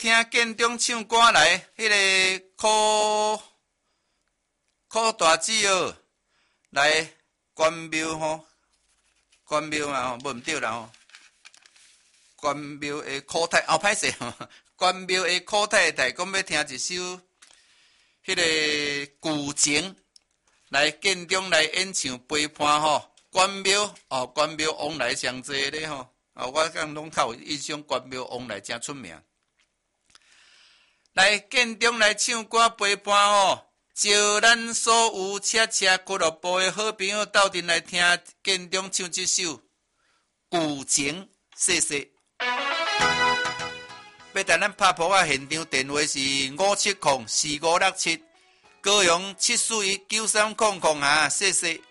听建中唱歌来，迄个柯大姊哦，来关庙吼，关庙嘛吼，无毋对啦吼，关庙的柯太哦，歹势吼，关庙的柯太太讲要听一首迄个古情，来建中来演唱陪伴吼，关庙哦，关庙往来上济咧吼，我讲拢较有印象，关庙往来真出名。来建中来唱歌陪伴哦，招咱所有车俱乐部的好朋友斗阵来听建中唱这首古情，谢谢。要带咱拍婆仔现场电话是5704567，高雄7419300啊，谢谢。